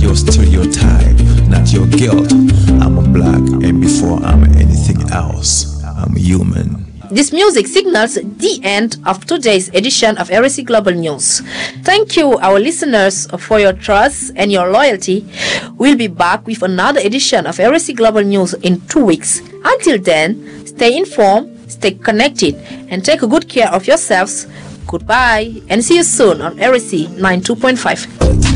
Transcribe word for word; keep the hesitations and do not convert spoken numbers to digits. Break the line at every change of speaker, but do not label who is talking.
your stereotype, not your guilt. I'm a black, and before I'm anything else, I'm human.
This music signals the end of today's edition of R S C Global News. Thank you, our listeners, for your trust and your loyalty. We'll be back with another edition of R S C Global News in two weeks. Until then, stay informed, stay connected, and take good care of yourselves. Goodbye, and see you soon on R S C ninety-two point five.